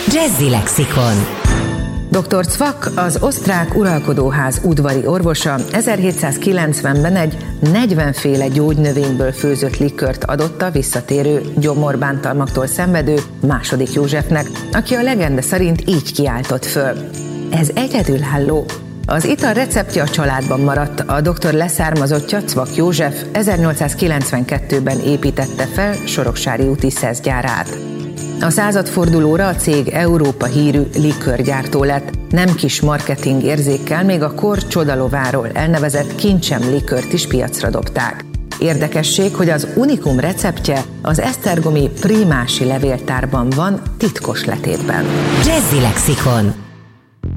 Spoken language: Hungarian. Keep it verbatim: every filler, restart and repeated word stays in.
Jazzy Lexikon. doktor Cvak, az osztrák uralkodóház udvari orvosa ezerhétszázkilencvenben egy negyven féle gyógynövényből főzött likört adott a visszatérő gyomorbántalmaktól szenvedő második Józsefnek, aki a legenda szerint így kiáltott föl: ez egyedülálló. Az ital receptje a családban maradt, a doktor leszármazottja, Cvak József ezernyolcszázkilencvenkettőben építette fel Soroksári úti szeszgyárát. A századfordulóra a cég Európa hírű likörgyártó lett, nem kis marketing érzékkel még a kor csodalováról elnevezett kincsem likört is piacra dobták. Érdekesség, hogy az unikum receptje az esztergomi Primási levéltárban van titkos letétben. Jazzy Lexikon.